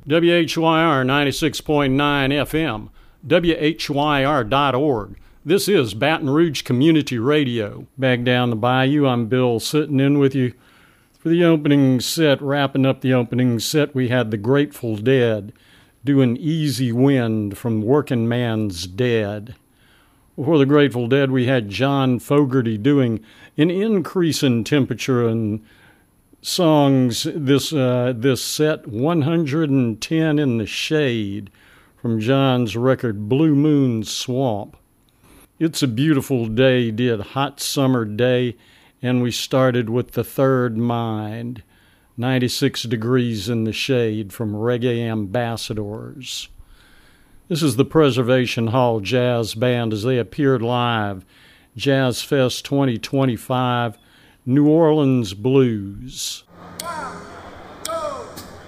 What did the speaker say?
WHYR 96.9 FM, WHYR.org. This is Baton Rouge Community Radio. Back down the bayou, I'm Bill, sitting in with you. For the opening set, wrapping up the opening set, we had the Grateful Dead doing Easy Wind from Working Man's Dead. Before the Grateful Dead, we had John Fogerty doing An Increase in Temperature and songs. This set, 110 in the Shade, from John's record Blue Moon Swamp. It's a Beautiful Day did Hot Summer Day, and we started with The Third Mind, 96 Degrees in the Shade, from Reggae Ambassadors. This is the Preservation Hall Jazz Band as they appeared live, Jazz Fest 2025, New Orleans Blues.